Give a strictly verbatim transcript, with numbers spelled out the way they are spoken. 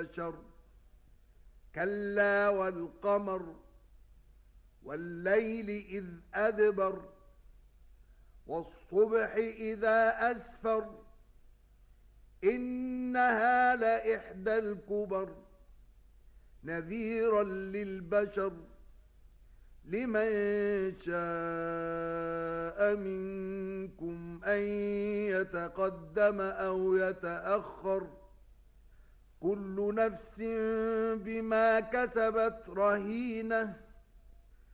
البشر كلا والقمر والليل إذ أدبر والصبح إذا أسفر إنها لإحدى الكبر نذيرا للبشر لمن شاء منكم أن يتقدم أو يتأخر كل نفس بما كسبت رهينة